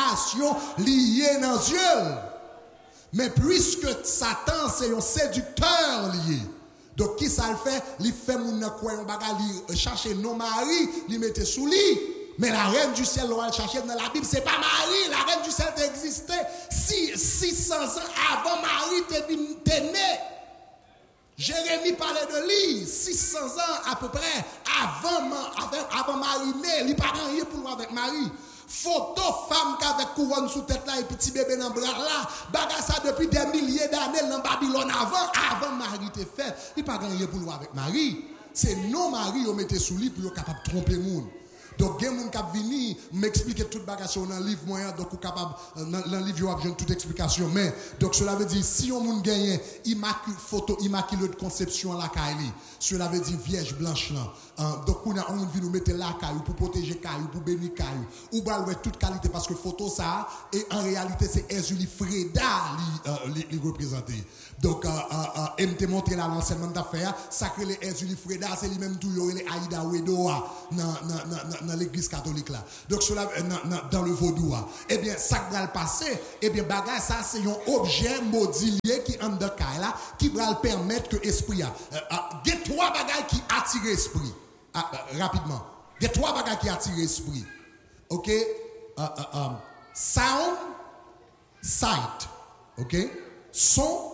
relation liée dans Dieu. Mais puisque Satan c'est un séducteur lié. Donc qui ça le fait? Il fait mon quoi un bagage, il chercher nos maris, il mettait sous lit. Mais la reine du ciel, on va chercher dans la Bible, c'est pas Marie. La reine du ciel existait 600 ans avant Marie t'es né. Jérémie parlait de lui 600 ans à peu près avant Marie né. Il parlait rien pour nous avec Marie. Photo femme qui avec couronne sous tête là et petit bébé dans bras là. Bagarre ça depuis des milliers d'années dans Babylone avant Marie t'est fait. Il parlait rien pour nous avec Marie. C'est nos maris qui mettez sous lit pour être capable de tromper les gens. Donc, il y a des gens qui viennent m'expliquer toute bagage dans le livre moyen, donc capable dans le livre j'ai toute explication. Mais donc cela veut dire si on moun gagne photo immaculée de conception la caille, cela veut dire vierge blanche là. Donc on a on vient nous mettre la caille pour protéger caille, pour bénir caille, ou bah toute qualité parce que photo ça et en réalité c'est Ezuli Freda li représenter. Donc MT montré là l'enseignement d'affaires, sacré les Ezuli Freda, c'est lui même tout les Aïda Wedoa dans l'église catholique là. Donc cela dans le vaudou. Eh bien ça va le passer, eh bien bagage ça c'est un objet modilier qui en de caille là qui va le permettre que esprit il y a trois bagages qui attirent l'esprit. Rapidement. Il y a trois bagages qui attirent l'esprit. OK? Sound, sight. OK? Son,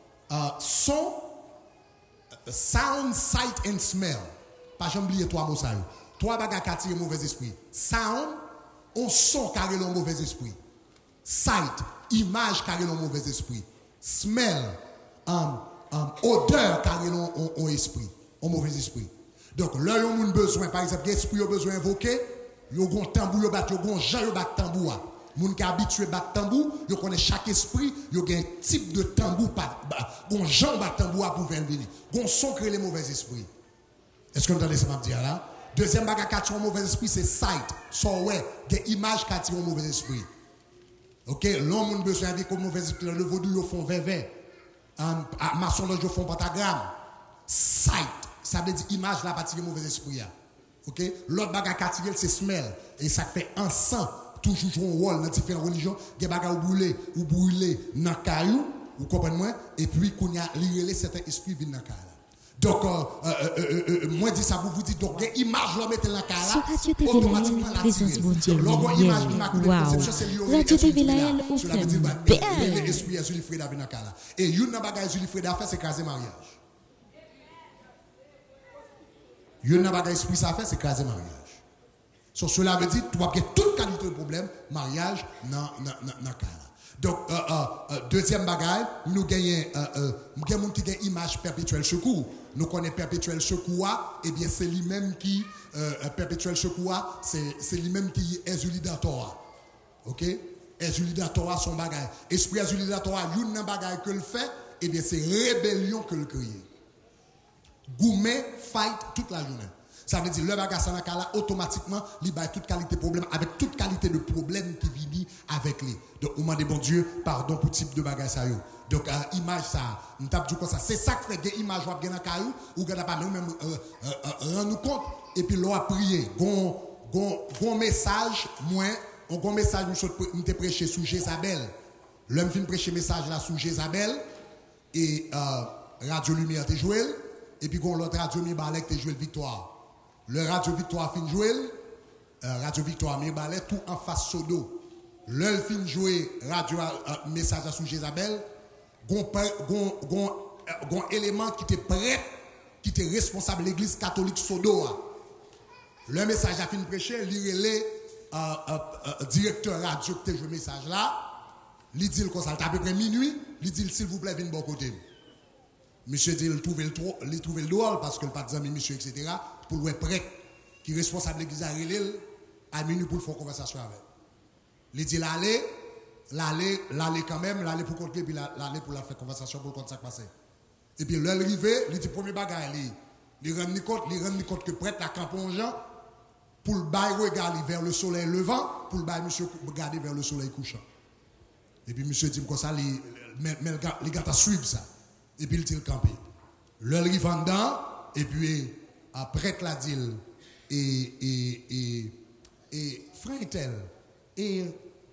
sound, sight and smell. Pas jamais oublier trois mots ça. Trois bagages qui attirent le mauvais esprit. Sound, on son carré le mauvais esprit. Sight, image carré le mauvais esprit. Smell, odeur carré le esprit, au mauvais esprit. Donc, là, il y a besoin, par exemple, l'esprit a besoin d'invoquer, il y a un tambour, il y a un genre de tambour. Les gens qui sont habitués à battre tambour, ils connaissent chaque esprit, il y a un type de tambour, un genre de tambour pour venir. Il y a un son qui est le mauvais esprit. Est-ce que vous entendez ce que je veux dire là? Deuxième bagage qui attire un mauvais esprit, c'est sight. So, ouais, des images qui attirent un mauvais esprit. Ok, l'homme a besoin de mauvais esprit. Le vaudou, ils font verre. Maçon, ils font pentagramme. Sight. Ça veut dire image là, pas attirer mauvais esprit. Ok, l'autre bagage qui attire, c'est smell. Et ça fait un sang. Toujours jouer un rôle dans différentes religions. Des bagages ou brûler dans le caillou. Vous comprenez moi? Et puis, qu'on y a lié certains esprits viennent dans le caillou. Donc, moi, je dis ça pour vous dire, donc, l'image, là, mettez dans le caillou. Automatiquement, la Radio TV Laël, ou fait belle. L'esprit est sur les frères dans le caillou. Et une bagage sur les frères fait, c'est craser mariage. Une bagage esprit ça fait, c'est craser mariage. So, cela veut dire, tu vas avoir toute qualité de problème, mariage, dans le cas. Donc, deuxième bagage, nous gagnons qui gagne image perpétuelle secours. Nous connaissons perpétuel secours, et bien c'est lui-même qui, perpétuel secours, c'est lui-même qui est Ezulidatora. Ok? Ezulidatora, son bagage. Esprit Ezulidatora, il y a un bagage que le fait, et bien c'est rébellion que le crée. Gourmet, fight toute la journée. Ça veut dire le bagage dans là automatiquement il a toute qualité de problème avec toute qualité de problème qui vit avec lui. Donc on demande bon Dieu pardon pour type de bagage ça yo. Donc image ça, on tape du comme ça. C'est ça qui fait des images ou bien dans caillou ou gars pas même rendre compte et puis l'on a prié. Gon message moins, on gon message nous te prêcher sous Jézabel. L'homme vient prêcher message là sous Jézabel et Radio Lumière te joué et puis gon l'autre Radio Mirbalek te joué Victoire. Le Radio Victoire fin jouer, Radio Victoire Mirbalais tout en face sodo. Le fin jouer radio message à sous Jézabel, gon élément qui était prêt, qui était responsable de l'église catholique sodo. Le message a fin prêcher, lire le directeur radio qui te joué message là, il dit comme ça, à peu près minuit, il dit s'il vous plaît venez bon côté. Monsieur dit il trouve le drôle parce que le pas de monsieur etc. pour le prêt qui est responsable de l'église à minuit pour faire conversation avec. Il dit l'aller quand même, l'aller pour compter puis l'aller pour la faire conversation pour compte ça passer. Et puis l'arrivée, il dit premier bagage il rend compte que prêtre la campon Jean pour le bail regarder vers le soleil levant, pour le bail monsieur regarder vers le soleil couchant. Et puis monsieur dit comme ça les gars suivent ça. Et puis il dit le campé. Le arrive en dedans et puis après la dit et frère tel et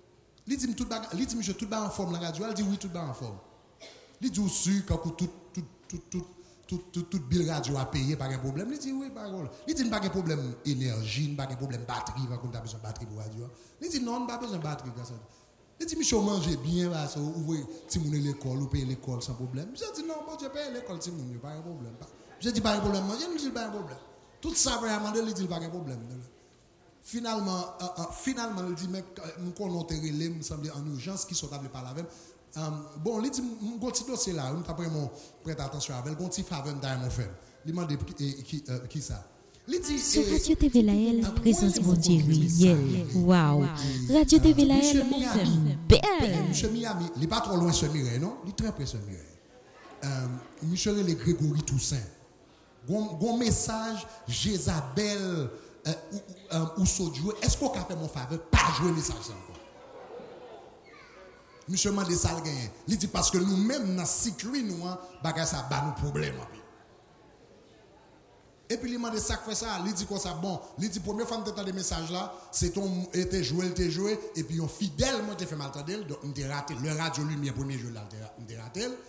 Il dit monsieur tout bas en forme la radio, elle dit oui tout bas en forme. Il dit aussi quand toute bill radio à payer pas de problème. Il dit oui pas de problème. Il dit pas de problème énergie, pas de problème batterie, quand on a besoin de batterie pour radio. Il dit non, pas besoin de batterie comme ça. Il dit monsieur manger bien parce que vous voyez si vous l'école ou payer l'école sans problème. Je dis non, bon je paye l'école si vous pas de problème. Je dis pas de problème, je dis pas de problème. Tout ça vraiment il dit pas de problème. Finalement, il dit, mais nous connaissons relais, me semble en urgence, qui sont par la même. Bon, il dit, mon petit dossier là, nous avons prêté attention avec, mon petit faveur dans mon frère. Il m'a demandé qui ça. Sur Radio TV Lael, présence mondiale. Waouh! Radio TV Lael, on fait belle. Monsieur Miami, il n'est pas trop loin, ce Mireille, non? Il est très près, ce Mireille. Monsieur le Grégory Toussaint. Gon message, Jézabel. Ou Sodjou, est-ce qu'on a fait mon faveur pas jouer message encore? Monsieur m'a dit ça le gagne. Il dit parce que nous-mêmes dans cycle nous bagage ça ba nous problème. Et puis il m'a dit ça fait ça, il dit quoi ça bon, il dit première fois que tu as des messages là, c'est ton était joué et puis on fidèle moi t'ai fait mal entendre donc on raté le radio lumière premier jour là on raté